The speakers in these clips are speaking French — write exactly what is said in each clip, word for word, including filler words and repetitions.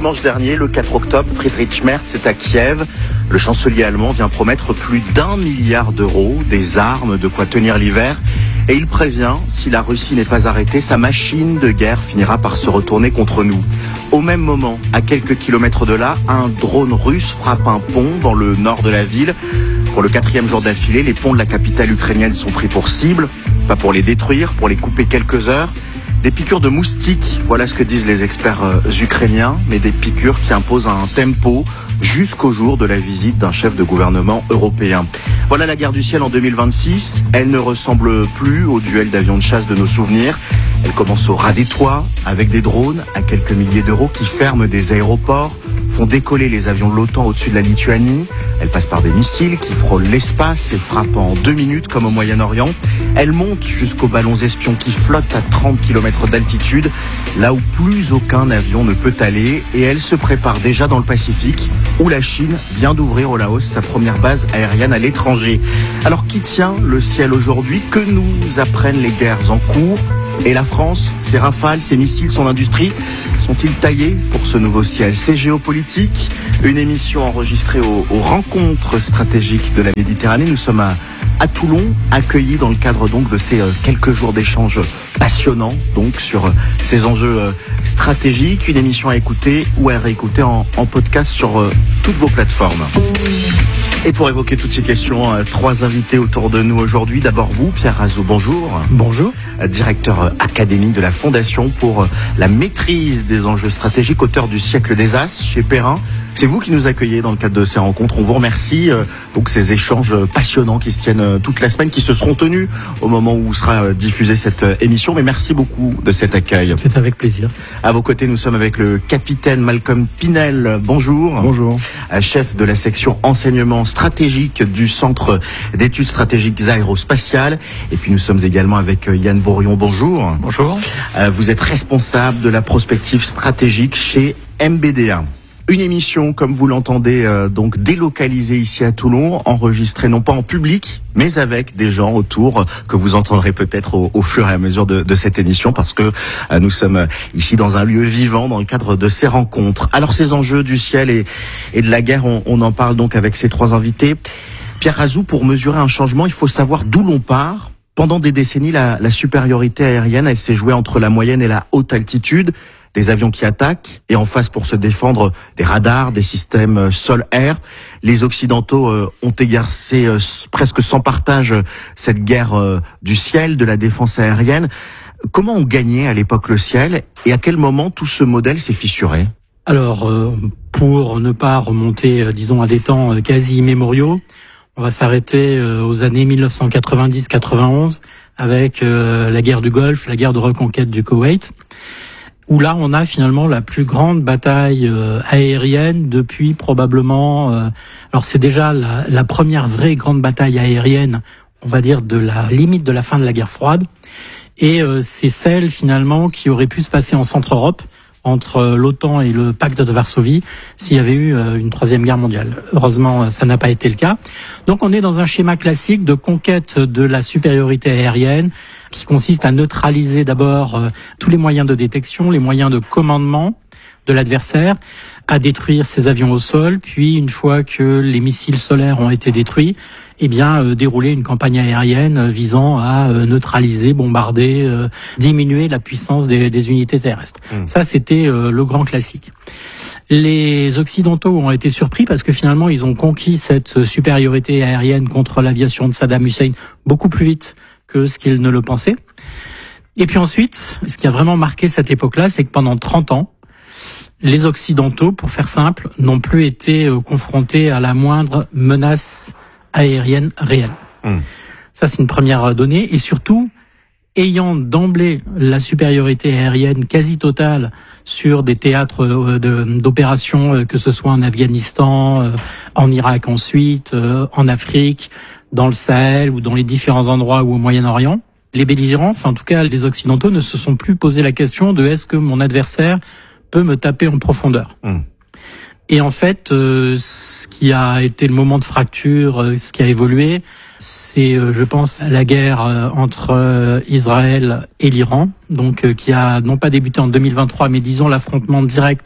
dimanche dernier, le quatre octobre, Friedrich Merz est à Kiev. Le chancelier allemand vient promettre plus d'un milliard d'euros, des armes, de quoi tenir l'hiver. Et il prévient, si la Russie n'est pas arrêtée, sa machine de guerre finira par se retourner contre nous. Au même moment, à quelques kilomètres de là, un drone russe frappe un pont dans le nord de la ville. Pour le quatrième jour d'affilée, les ponts de la capitale ukrainienne sont pris pour cible. Pas pour les détruire, pour les couper quelques heures. Des piqûres de moustiques, voilà ce que disent les experts euh, ukrainiens, mais des piqûres qui imposent un tempo jusqu'au jour de la visite d'un chef de gouvernement européen. Voilà la guerre du ciel en deux mille vingt-six. Elle ne ressemble plus au duel d'avions de chasse de nos souvenirs. Elle commence au ras des toits, avec des drones à quelques milliers d'euros qui ferment des aéroports, font décoller les avions de l'OTAN au-dessus de la Lituanie. Elle passe par des missiles qui frôlent l'espace et frappent en deux minutes comme au Moyen-Orient. Elle monte jusqu'aux ballons espions qui flottent à trente kilomètres d'altitude, là où plus aucun avion ne peut aller. Et elle se prépare déjà dans le Pacifique, où la Chine vient d'ouvrir au Laos sa première base aérienne à l'étranger. Alors qui tient le ciel aujourd'hui? Que nous apprennent les guerres en cours? Et la France, ses rafales, ses missiles, son industrie, sont-ils taillés pour ce nouveau ciel? C'est Géopolitique, une émission enregistrée aux, aux rencontres stratégiques de la Méditerranée. Nous sommes à, à Toulon, accueillis dans le cadre donc de ces euh, quelques jours d'échanges passionnants donc sur euh, ces enjeux euh, stratégiques. Une émission à écouter ou à réécouter en, en podcast sur euh, toutes vos plateformes. Et pour évoquer toutes ces questions, euh, trois invités autour de nous aujourd'hui. D'abord vous, Pierre Razou, bonjour. Bonjour. Euh, directeur euh, académique de la Fondation pour euh, la maîtrise des enjeux stratégiques, auteur du siècle des As chez Perrin. C'est vous qui nous accueillez dans le cadre de ces rencontres. On vous remercie euh, pour ces échanges passionnants qui se tiennent euh, toute la semaine, qui se seront tenus au moment où sera euh, diffusée cette euh, émission. Mais merci beaucoup de cet accueil. C'est avec plaisir. À vos côtés, nous sommes avec le capitaine Malcolm Pinel. Bonjour. Bonjour. Euh, chef de la section enseignement stratégique du Centre d'études stratégiques aérospatiales. Et puis nous sommes également avec euh, Yann Bourrion. Bonjour. Bonjour. Euh, vous êtes responsable de la prospective stratégique chez M B D A. Une émission, comme vous l'entendez, euh, donc délocalisée ici à Toulon, enregistrée non pas en public, mais avec des gens autour euh, que vous entendrez peut-être au, au fur et à mesure de, de cette émission, parce que euh, nous sommes ici dans un lieu vivant dans le cadre de ces rencontres. Alors ces enjeux du ciel et, et de la guerre, on, on en parle donc avec ces trois invités. Pierre Razou, pour mesurer un changement, il faut savoir d'où l'on part. Pendant des décennies, la, la supériorité aérienne, elle s'est jouée entre la moyenne et la haute altitude. Des avions qui attaquent, et en face pour se défendre, des radars, des systèmes sol-air. Les Occidentaux euh, ont exercé euh, presque sans partage euh, cette guerre euh, du ciel, de la défense aérienne. Comment on gagnait à l'époque le ciel, et à quel moment tout ce modèle s'est fissuré? Alors, euh, pour ne pas remonter, euh, disons, à des temps euh, quasi immémoriaux, on va s'arrêter euh, aux années mille neuf cent quatre-vingt-dix quatre-vingt-onze avec euh, la guerre du Golfe, la guerre de reconquête du Koweït, où là on a finalement la plus grande bataille euh, aérienne depuis probablement, euh, alors c'est déjà la, la première vraie grande bataille aérienne, on va dire de la limite de la fin de la guerre froide, et euh, c'est celle finalement qui aurait pu se passer en Centre-Europe, entre l'OTAN et le pacte de Varsovie, s'il y avait eu euh, une troisième guerre mondiale. Heureusement, ça n'a pas été le cas. Donc on est dans un schéma classique de conquête de la supériorité aérienne, qui consiste à neutraliser d'abord euh, tous les moyens de détection, les moyens de commandement de l'adversaire, à détruire ses avions au sol, puis une fois que les missiles solaires ont été détruits, eh bien euh, dérouler une campagne aérienne visant à euh, neutraliser, bombarder, euh, diminuer la puissance des, des unités terrestres. Mmh. Ça, c'était euh, le grand classique. Les Occidentaux ont été surpris parce que finalement, ils ont conquis cette supériorité aérienne contre l'aviation de Saddam Hussein beaucoup plus vite que ce qu'ils ne le pensaient. Et puis ensuite, ce qui a vraiment marqué cette époque-là, c'est que pendant trente ans, les Occidentaux, pour faire simple, n'ont plus été euh, confrontés à la moindre menace aérienne réelle. Mmh. Ça, c'est une première donnée. Et surtout, ayant d'emblée la supériorité aérienne quasi totale sur des théâtres euh, de, d'opérations, euh, que ce soit en Afghanistan, euh, en Irak ensuite, euh, en Afrique, dans le Sahel ou dans les différents endroits ou au Moyen-Orient, les belligérants, enfin en tout cas les Occidentaux, ne se sont plus posé la question de est-ce que mon adversaire peut me taper en profondeur. Mmh. Et en fait, euh, ce qui a été le moment de fracture, euh, ce qui a évolué, c'est, euh, je pense, la guerre euh, entre euh, Israël et l'Iran, donc euh, qui a non pas débuté en deux mille vingt-trois, mais disons l'affrontement direct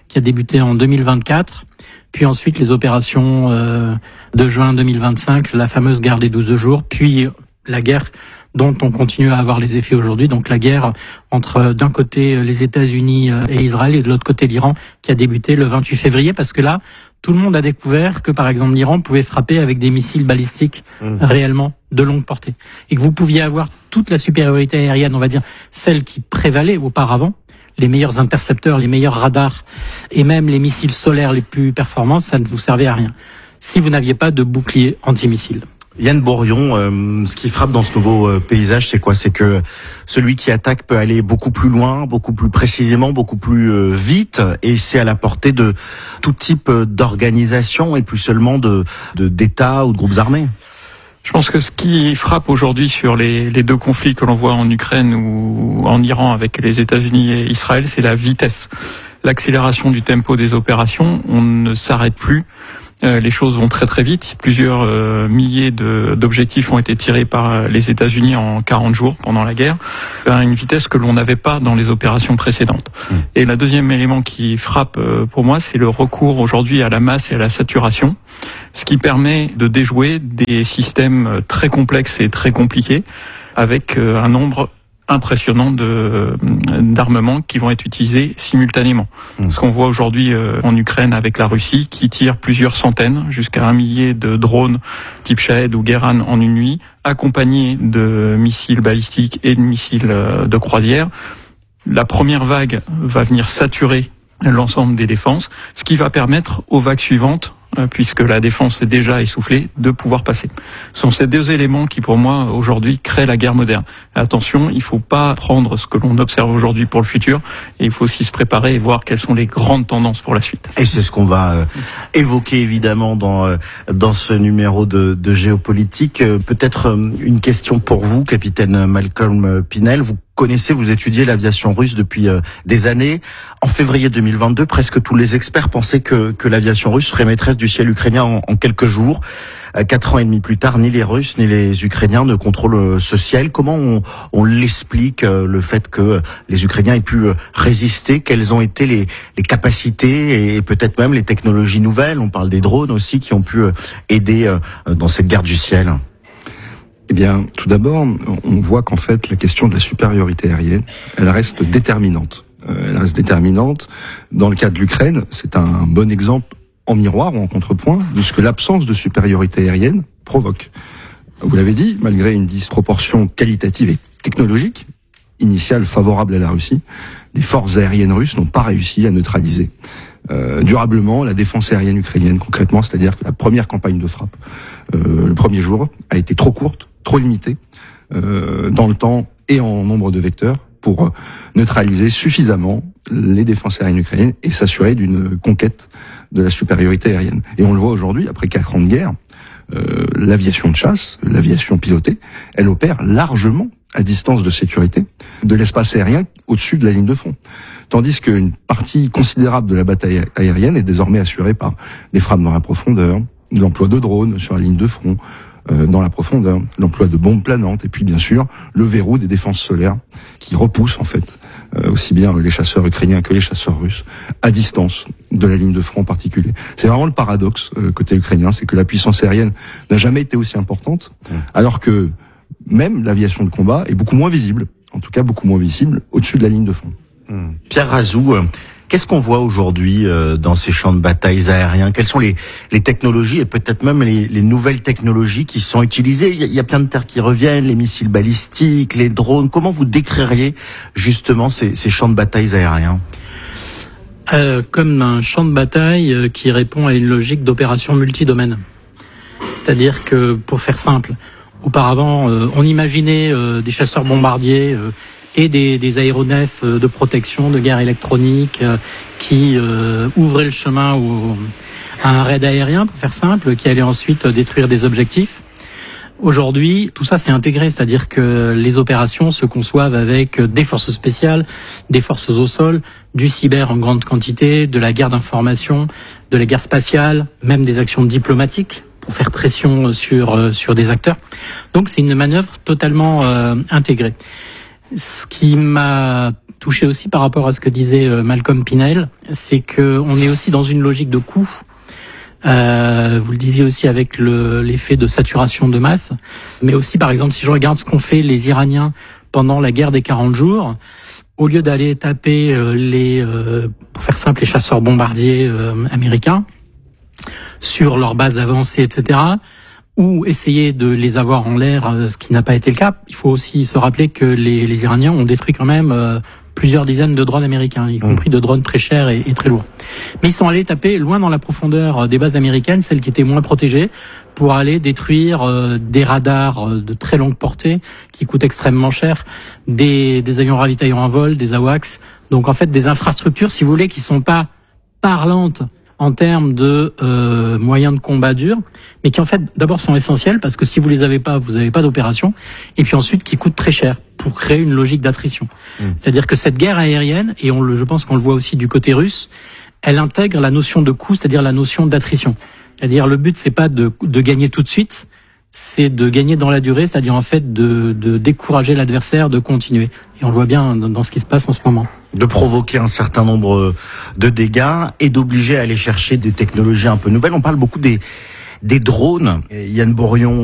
qui a débuté en deux mille vingt-quatre, puis ensuite les opérations euh, de juin deux mille vingt-cinq, la fameuse guerre des douze jours, puis la guerre dont on continue à avoir les effets aujourd'hui, donc la guerre entre d'un côté les États-Unis et Israël et de l'autre côté l'Iran, qui a débuté le vingt-huit février, parce que là, tout le monde a découvert que, par exemple, l'Iran pouvait frapper avec des missiles balistiques mmh. réellement de longue portée. Et que vous pouviez avoir toute la supériorité aérienne, on va dire, celle qui prévalait auparavant, les meilleurs intercepteurs, les meilleurs radars, et même les missiles solaires les plus performants, ça ne vous servait à rien, si vous n'aviez pas de bouclier antimissile. Yann Bourrion, euh, ce qui frappe dans ce nouveau euh, paysage, c'est quoi? C'est que celui qui attaque peut aller beaucoup plus loin, beaucoup plus précisément, beaucoup plus euh, vite, et c'est à la portée de tout type d'organisation et plus seulement de, de d'États ou de groupes armés. Je pense que ce qui frappe aujourd'hui sur les, les deux conflits que l'on voit en Ukraine ou en Iran avec les États-Unis et Israël, c'est la vitesse, l'accélération du tempo des opérations. On ne s'arrête plus. Euh, les choses vont très très vite. Plusieurs euh, milliers de, d'objectifs ont été tirés par les États-Unis en quarante jours pendant la guerre, à une vitesse que l'on n'avait pas dans les opérations précédentes. Mmh. Et le deuxième élément qui frappe euh, pour moi, c'est le recours aujourd'hui à la masse et à la saturation, ce qui permet de déjouer des systèmes très complexes et très compliqués avec euh, un nombre impressionnant de d'armements qui vont être utilisés simultanément. Mmh. Ce qu'on voit aujourd'hui euh, en Ukraine avec la Russie, qui tire plusieurs centaines, jusqu'à un millier de drones type Shahed ou Geran en une nuit, accompagnés de missiles balistiques et de missiles euh, de croisière. La première vague va venir saturer l'ensemble des défenses, ce qui va permettre aux vagues suivantes, puisque la défense est déjà essoufflée, de pouvoir passer. Ce sont ces deux éléments qui, pour moi, aujourd'hui, créent la guerre moderne. Attention, il ne faut pas prendre ce que l'on observe aujourd'hui pour le futur, et il faut aussi se préparer et voir quelles sont les grandes tendances pour la suite. Et c'est ce qu'on va euh, évoquer, évidemment, dans euh, dans ce numéro de, de géopolitique. Euh, peut-être euh, une question pour vous, capitaine Malcolm Pinel. Vous connaissez, vous étudiez l'aviation russe depuis euh, des années. En février deux mille vingt-deux, presque tous les experts pensaient que, que l'aviation russe serait maîtresse du ciel ukrainien en, en quelques jours. Euh, quatre ans et demi plus tard, ni les Russes ni les Ukrainiens ne contrôlent ce ciel. Comment on, on l'explique, euh, le fait que les Ukrainiens aient pu euh, résister? Quelles ont été les, les capacités et, et peut-être même les technologies nouvelles? On parle des drones aussi qui ont pu euh, aider euh, dans cette guerre du ciel. Eh bien, tout d'abord, on voit qu'en fait, la question de la supériorité aérienne, elle reste déterminante. Euh, elle reste déterminante. Dans le cas de l'Ukraine, c'est un bon exemple en miroir ou en contrepoint de ce que l'absence de supériorité aérienne provoque. Vous l'avez dit, malgré une disproportion qualitative et technologique initiale favorable à la Russie, les forces aériennes russes n'ont pas réussi à neutraliser Euh, durablement la défense aérienne ukrainienne, concrètement, c'est-à-dire que la première campagne de frappe, euh, le premier jour, a été trop courte, trop limitée, euh, dans le temps et en nombre de vecteurs, pour neutraliser suffisamment les défenses aériennes ukrainiennes et s'assurer d'une conquête de la supériorité aérienne. Et on le voit aujourd'hui, après quatre ans de guerre, euh, l'aviation de chasse, l'aviation pilotée, elle opère largement à distance de sécurité de l'espace aérien au-dessus de la ligne de front. Tandis qu'une partie considérable de la bataille aérienne est désormais assurée par des frappes dans la profondeur, l'emploi de drones sur la ligne de front, euh, dans la profondeur, l'emploi de bombes planantes, et puis bien sûr le verrou des défenses solaires qui repousse en fait euh, aussi bien les chasseurs ukrainiens que les chasseurs russes à distance de la ligne de front en particulier. C'est vraiment le paradoxe euh, côté ukrainien, c'est que la puissance aérienne n'a jamais été aussi importante, alors que même l'aviation de combat est beaucoup moins visible, en tout cas beaucoup moins visible au-dessus de la ligne de front. Mmh. Pierre Razou, euh, qu'est-ce qu'on voit aujourd'hui euh, dans ces champs de bataille aériens? Quelles sont les, les technologies et peut-être même les, les nouvelles technologies qui sont utilisées? Il y, a, il y a plein de terres qui reviennent, les missiles balistiques, les drones. Comment vous décririez justement ces, ces champs de bataille aériens? euh, Comme un champ de bataille euh, qui répond à une logique d'opération multidomaine. C'est-à-dire que, pour faire simple, auparavant, euh, on imaginait euh, des chasseurs bombardiers euh, et des, des aéronefs euh, de protection, de guerre électronique, euh, qui euh, ouvraient le chemin au, à un raid aérien, pour faire simple, qui allait ensuite détruire des objectifs. Aujourd'hui, tout ça s'est intégré, c'est-à-dire que les opérations se conçoivent avec des forces spéciales, des forces au sol, du cyber en grande quantité, de la guerre d'information, de la guerre spatiale, même des actions diplomatiques pour faire pression sur sur des acteurs. Donc c'est une manœuvre totalement euh, intégrée. Ce qui m'a touché aussi par rapport à ce que disait Malcolm Pinel, c'est que on est aussi dans une logique de coût. Euh, vous le disiez aussi avec le, l'effet de saturation de masse, mais aussi par exemple si je regarde ce qu'ont fait les Iraniens pendant la guerre des quarante jours, au lieu d'aller taper euh, les, euh, pour faire simple, les chasseurs bombardiers euh, américains sur leurs bases avancées, et cetera, ou essayer de les avoir en l'air, euh, ce qui n'a pas été le cas. Il faut aussi se rappeler que les, les Iraniens ont détruit quand même euh, plusieurs dizaines de drones américains, y compris de drones très chers et, et très lourds. Mais ils sont allés taper loin dans la profondeur des bases américaines, celles qui étaient moins protégées, pour aller détruire euh, des radars de très longue portée qui coûtent extrêmement cher, des, des avions ravitaillants en vol, des AWACS. Donc en fait des infrastructures, si vous voulez, qui sont pas parlantes en termes de euh, moyens de combat durs, mais qui en fait d'abord sont essentiels parce que si vous les avez pas, vous n'avez pas d'opération, et puis ensuite qui coûtent très cher pour créer une logique d'attrition. Mmh. C'est-à-dire que cette guerre aérienne, et on le, je pense qu'on le voit aussi du côté russe, elle intègre la notion de coût, c'est-à-dire la notion d'attrition. C'est-à-dire le but c'est pas de, de gagner tout de suite, c'est de gagner dans la durée, c'est-à-dire en fait de, de décourager l'adversaire de continuer. Et on le voit bien dans ce qui se passe en ce moment. De provoquer un certain nombre de dégâts et d'obliger à aller chercher des technologies un peu nouvelles. On parle beaucoup des, des drones. Et Yann Borion